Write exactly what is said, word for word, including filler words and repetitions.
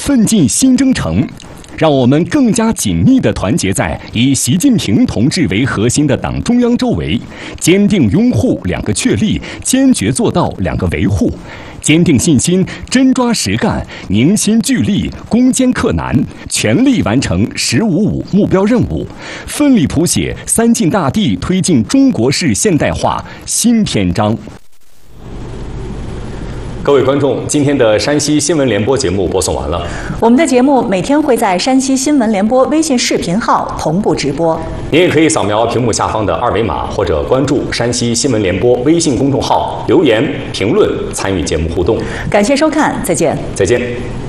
奋进新征程。让我们更加紧密地团结在以习近平同志为核心的党中央周围，坚定拥护两个确立，坚决做到两个维护，坚定信心，真抓实干，凝心聚力，攻坚克难，全力完成“十五五”目标任务，奋力谱写三晋大地推进中国式现代化新篇章。各位观众，今天的山西新闻联播节目播送完了。 我们的节目每天会在山西新闻联播微信视频号同步直播。 您也可以扫描屏幕下方的二维码，或者关注山西新闻联播微信公众号，留言评论参与节目互动。 感谢收看，再见。 再见。